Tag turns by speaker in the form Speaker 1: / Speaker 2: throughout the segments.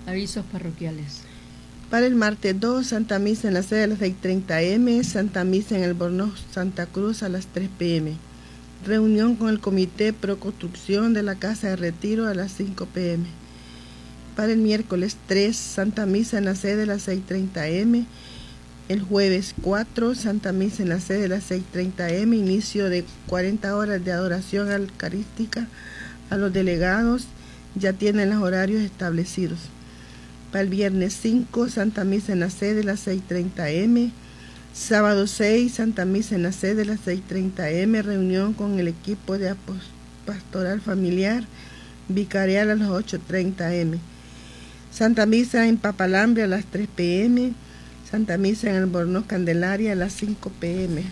Speaker 1: Avisos parroquiales.
Speaker 2: Para el martes 2, Santa Misa en la sede a las 6:30 am, Santa Misa en el Albornoz Santa Cruz a las 3 p.m. Reunión con el Comité Pro Construcción de la Casa de Retiro a las 5 p.m. Para el miércoles 3, Santa Misa en la sede a las 6:30 am. El jueves 4, Santa Misa en la sede a las 6:30 am, inicio de 40 horas de adoración eucarística. A los delegados ya tienen los horarios establecidos. Para el viernes 5, Santa Misa en la sede a las 6:30 am. Sábado 6, Santa Misa en la sede a las 6:30 am. Reunión con el equipo de pastoral familiar vicarial a las 8:30 am. Santa Misa en Papalambre a las 3 p.m. Santa Misa en Albornoz Candelaria a las 5 p.m.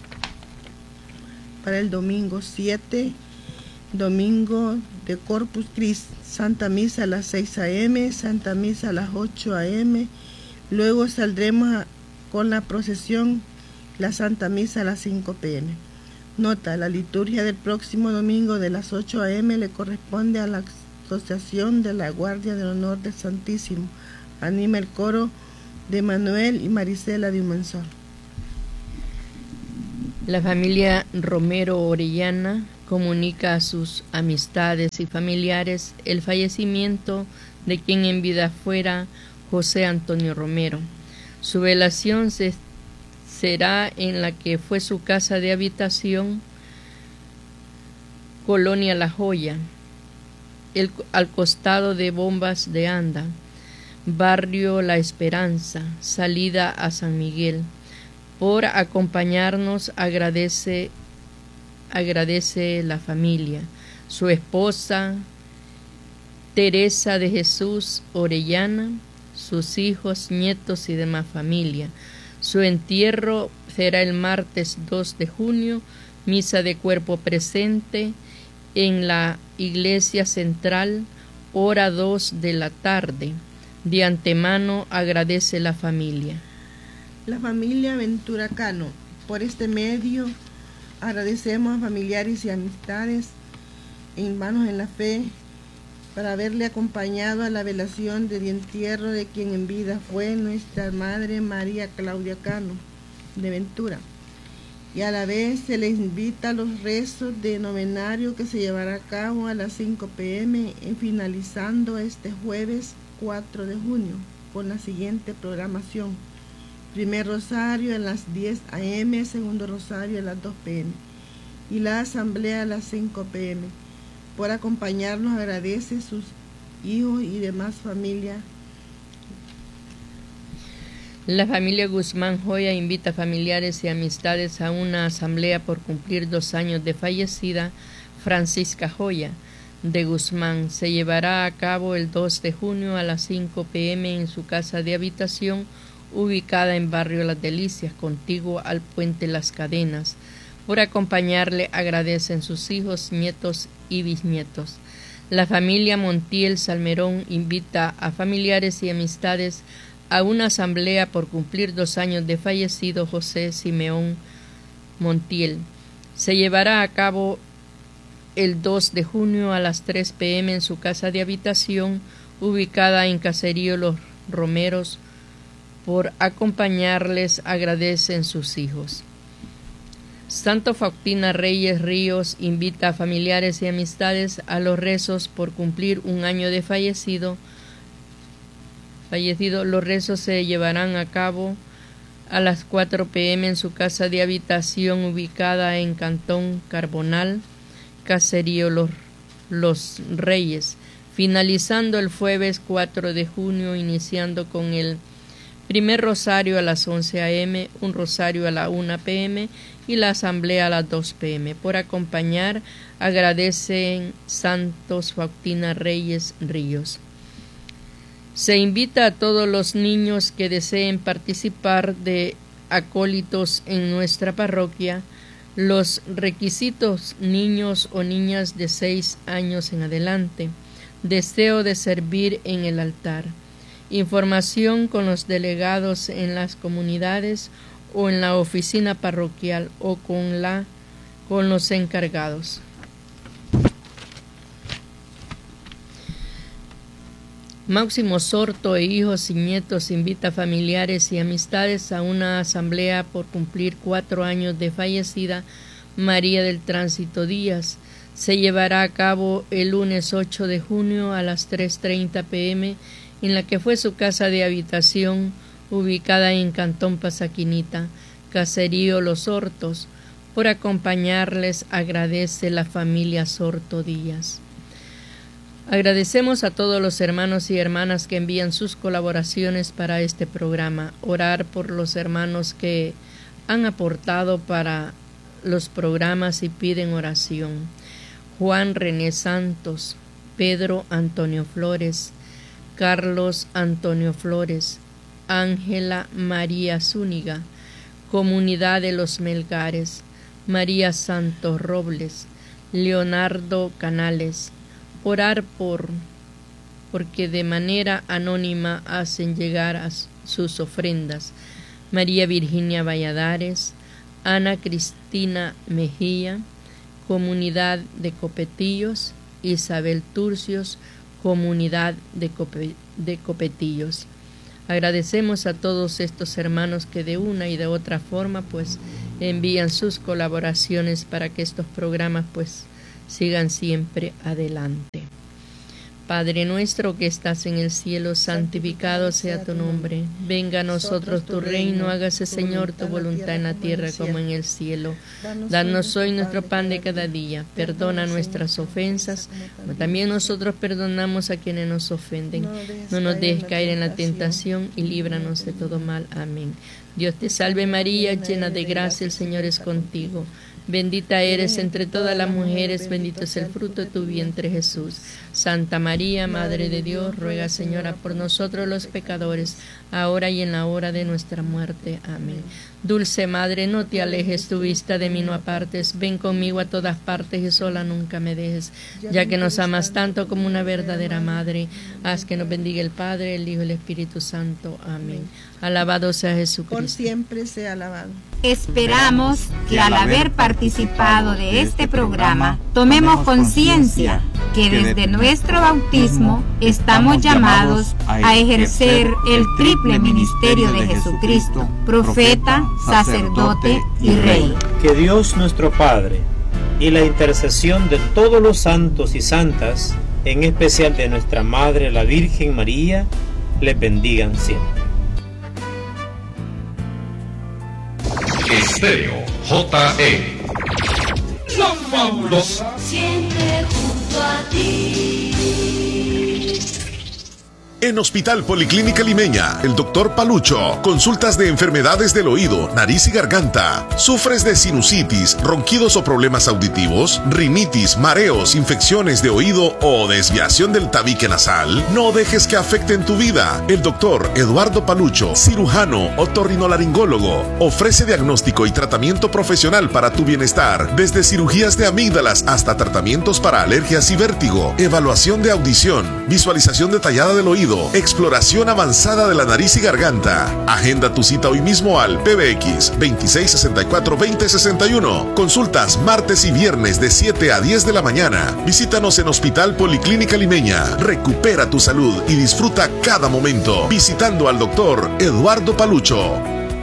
Speaker 2: Para el domingo 7, domingo de Corpus Christi, Santa Misa a las 6 a.m., Santa Misa a las 8 a.m. Luego saldremos con la procesión, la Santa Misa a las 5 p.m. Nota: la liturgia del próximo domingo de las 8 a.m. le corresponde a la Asociación de la Guardia del Honor del Santísimo. Anima el coro de Manuel y Marisela de Humansol.
Speaker 1: La familia Romero Orellana comunica a sus amistades y familiares el fallecimiento de quien en vida fuera José Antonio Romero. Su velación será en la que fue su casa de habitación, Colonia La Joya, al costado de Bombas de Anda, barrio La Esperanza, salida a San Miguel. Por acompañarnos agradece la familia, su esposa Teresa de Jesús Orellana, sus hijos, nietos y demás familia. Su entierro será el martes 2 de junio, misa de cuerpo presente en la iglesia central, hora 2 de la tarde. De antemano agradece la familia.
Speaker 2: La familia Ventura Cano. Por este medio agradecemos a familiares y amistades, hermanos en la fe, para haberle acompañado a la velación del entierro de quien en vida fue nuestra Madre María Claudia Cano de Ventura. Y a la vez se les invita a los rezos de novenario que se llevará a cabo a las 5 p.m. finalizando este jueves 4 de junio con la siguiente programación: primer rosario a las 10 a.m., segundo rosario a las 2 p.m. y la asamblea a las 5 p.m. Por acompañarnos agradece sus hijos y demás familia.
Speaker 1: La familia Guzmán Joya invita a familiares y amistades a una asamblea por cumplir 2 años de fallecida Francisca Joya de Guzmán. Se llevará a cabo el 2 de junio a las 5 p.m. en su casa de habitación, ubicada en barrio Las Delicias, contiguo al puente Las Cadenas. Por acompañarle agradecen sus hijos, nietos y bisnietos. La familia Montiel Salmerón invita a familiares y amistades a una asamblea por cumplir 2 años de fallecido José Simeón Montiel. Se llevará a cabo el 2 de junio a las 3 p.m. en su casa de habitación, ubicada en Caserío Los Romeros. Por acompañarles agradecen sus hijos. Santo Faustina Reyes Ríos invita a familiares y amistades a los rezos por cumplir 1 año de fallecido. Los rezos se llevarán a cabo a las 4 p.m. en su casa de habitación ubicada en Cantón Carbonal, Caserío Los Reyes, finalizando el jueves 4 de junio, iniciando con el primer rosario a las 11 a.m., un rosario a la 1 p.m. y la asamblea a las 2 p.m. Por acompañar agradecen Santos Faustina Reyes Ríos. Se invita a todos los niños que deseen participar de acólitos en nuestra parroquia. Los requisitos: niños o niñas de 6 años en adelante. Deseo de servir en el altar. Información con los delegados en las comunidades o en la oficina parroquial o con los encargados. Máximo Sorto e hijos y nietos invita a familiares y amistades a una asamblea por cumplir 4 años de fallecida María del Tránsito Díaz. Se llevará a cabo el lunes 8 de junio a las 3:30 p.m. en la que fue su casa de habitación ubicada en Cantón Pasaquinita, Caserío Los Hortos. Por acompañarles agradece la familia Sorto Díaz. Agradecemos a todos los hermanos y hermanas que envían sus colaboraciones para este programa. Orar por los hermanos que han aportado para los programas y piden oración. Juan René Santos, Pedro Antonio Flores, Carlos Antonio Flores, Ángela María Zúñiga, Comunidad de los Melgares, María Santos Robles, Leonardo Canales. Orar porque de manera anónima hacen llegar a sus ofrendas. María Virginia Valladares, Ana Cristina Mejía, Comunidad de Copetillos, Isabel Turcios, Comunidad de Copetillos. Agradecemos a todos estos hermanos que de una y de otra forma pues envían sus colaboraciones para que estos programas pues sigan siempre adelante. Padre nuestro que estás en el cielo, santificado sea tu nombre. Venga a nosotros tu reino, hágase Señor tu voluntad en la tierra como en el cielo. Danos hoy nuestro pan de cada día. Perdona nuestras ofensas, como también nosotros perdonamos a quienes nos ofenden. No nos dejes caer en la tentación y líbranos de todo mal. Amén. Dios te salve María, llena de gracia, el Señor es contigo. Bendita eres entre todas las mujeres, bendito es el fruto de tu vientre Jesús. Santa María, Madre de Dios, ruega Señora por nosotros los pecadores, ahora y en la hora de nuestra muerte. Amén. Dulce Madre, no te alejes tu vista de mí, no apartes, ven conmigo a todas partes y sola nunca me dejes, ya que nos amas tanto como una verdadera Madre. Haz que nos bendiga el Padre, el Hijo y el Espíritu Santo. Amén. Alabado sea Jesucristo.
Speaker 2: Por siempre sea alabado.
Speaker 3: Esperamos que al haber participado de este programa, tomemos conciencia que desde nuestro bautismo estamos llamados a ejercer el triple ministerio de Jesucristo, profeta, sacerdote y rey.
Speaker 4: Que Dios nuestro Padre y la intercesión de todos los santos y santas, en especial de nuestra Madre la Virgen María, les bendigan siempre.
Speaker 5: Estéreo J.E. La fabulosa.
Speaker 6: Siempre junto a ti.
Speaker 7: En Hospital Policlínica Limeña, el Dr. Palucho, consultas de enfermedades del oído, nariz y garganta. ¿Sufres de sinusitis, ronquidos o problemas auditivos? ¿Rinitis, mareos, infecciones de oído o desviación del tabique nasal? No dejes que afecten tu vida. El Dr. Eduardo Palucho, cirujano, otorrinolaringólogo, ofrece diagnóstico y tratamiento profesional para tu bienestar, desde cirugías de amígdalas hasta tratamientos para alergias y vértigo, evaluación de audición, visualización detallada del oído, exploración avanzada de la nariz y garganta. Agenda tu cita hoy mismo al PBX 2664-2061. Consultas martes y viernes de 7 a 10 de la mañana. Visítanos en Hospital Policlínica Limeña. Recupera tu salud y disfruta cada momento visitando al Dr. Eduardo Palucho.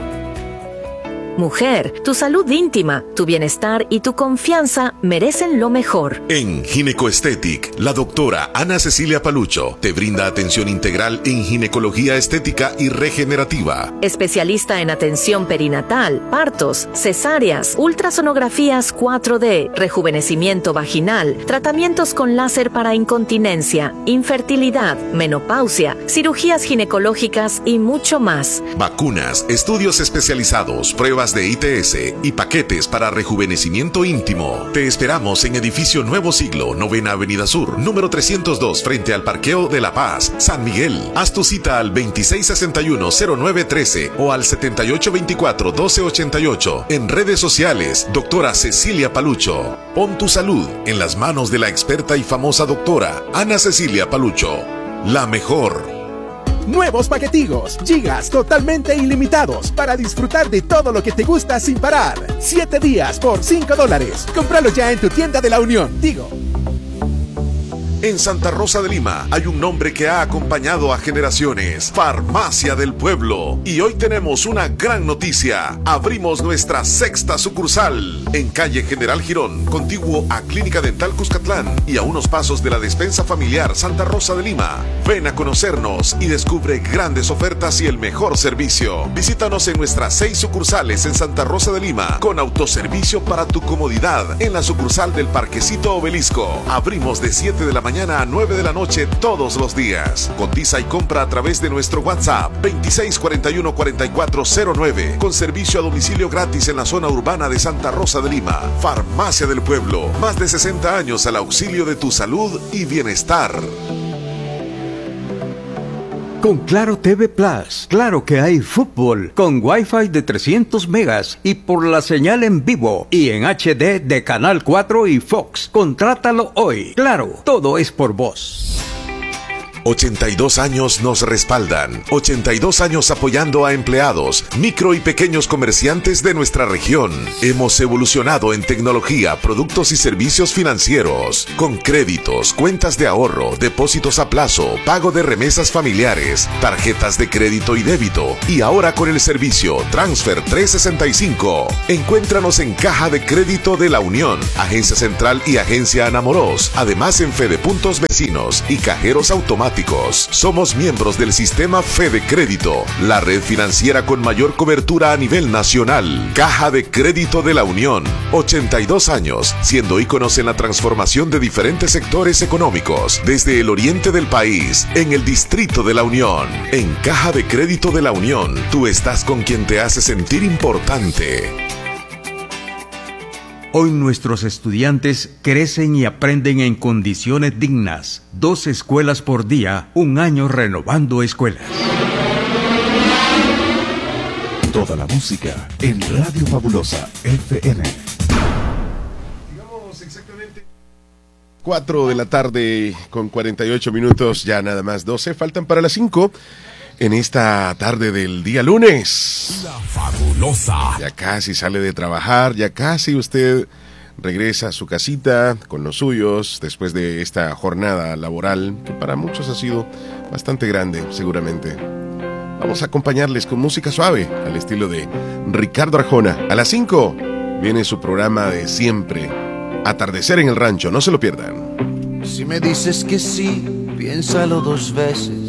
Speaker 8: Mujer, tu salud íntima, tu bienestar y tu confianza merecen lo mejor.
Speaker 7: En Ginecoestetic, la doctora Ana Cecilia Palucho te brinda atención integral en ginecología estética y regenerativa.
Speaker 8: Especialista en atención perinatal, partos, cesáreas, ultrasonografías 4D, rejuvenecimiento vaginal, tratamientos con láser para incontinencia, infertilidad, menopausia, cirugías ginecológicas y mucho más.
Speaker 7: Vacunas, estudios especializados, pruebas de ITS y paquetes para rejuvenecimiento íntimo. Te esperamos en Edificio Nuevo Siglo, 9ª Avenida Sur, número 302, frente al Parqueo de La Paz, San Miguel. Haz tu cita al 2661-0913 o al 7824-1288. En redes sociales, doctora Cecilia Palucho. Pon tu salud en las manos de la experta y famosa doctora Ana Cecilia Palucho. La mejor.
Speaker 9: Nuevos paquetigos, gigas totalmente ilimitados para disfrutar de todo lo que te gusta sin parar. 7 días por $5. Cómpralo ya en tu tienda de la Unión. Digo.
Speaker 7: En Santa Rosa de Lima hay un nombre que ha acompañado a generaciones: Farmacia del Pueblo. Y hoy tenemos una gran noticia. Abrimos nuestra 6ª sucursal en calle General Girón, contiguo a Clínica Dental Cuscatlán y a unos pasos de la Despensa Familiar Santa Rosa de Lima. Ven a conocernos y descubre grandes ofertas y el mejor servicio. Visítanos en nuestras 6 sucursales en Santa Rosa de Lima, con autoservicio para tu comodidad en la sucursal del Parquecito Obelisco. Abrimos de 7 de la mañana a 9 de la noche todos los días. Cotiza y compra a través de nuestro WhatsApp 2641-4409, con servicio a domicilio gratis en la zona urbana de Santa Rosa de Lima. Farmacia del Pueblo, más de 60 años al auxilio de tu salud y bienestar.
Speaker 10: Con Claro TV Plus, claro que hay fútbol, con Wi-Fi de 300 megas y por la señal en vivo y en HD de Canal 4 y Fox. Contrátalo hoy. Claro, todo es por vos.
Speaker 7: 82 años nos respaldan. 82 años apoyando a empleados, micro y pequeños comerciantes de nuestra región. Hemos evolucionado en tecnología, productos y servicios financieros, con créditos, cuentas de ahorro, depósitos a plazo, pago de remesas familiares, tarjetas de crédito y débito, y ahora con el servicio Transfer 365. Encuéntranos en Caja de Crédito de la Unión, Agencia Central y Agencia Anamoros, además en Fede Puntos Vecinos y cajeros automáticos. Somos miembros del sistema Fede Crédito, la red financiera con mayor cobertura a nivel nacional. Caja de Crédito de la Unión, 82 años, siendo íconos en la transformación de diferentes sectores económicos, desde el oriente del país, en el Distrito de la Unión. En Caja de Crédito de la Unión, tú estás con quien te hace sentir importante.
Speaker 10: Hoy nuestros estudiantes crecen y aprenden en condiciones dignas. 2 escuelas por día, 1 año renovando escuelas.
Speaker 11: Toda la música en Radio Fabulosa FM.
Speaker 12: Digamos exactamente 4 de la tarde con 48 minutos, ya nada más 12, faltan para las 5. En esta tarde del día lunes.
Speaker 11: La Fabulosa.
Speaker 12: Ya casi sale de trabajar, ya casi usted regresa a su casita con los suyos después de esta jornada laboral que para muchos ha sido bastante grande, seguramente. Vamos a acompañarles con música suave al estilo de Ricardo Arjona. A las 5 viene su programa de siempre, Atardecer en el Rancho. No se lo pierdan.
Speaker 13: Si me dices que sí, piénsalo 2 veces.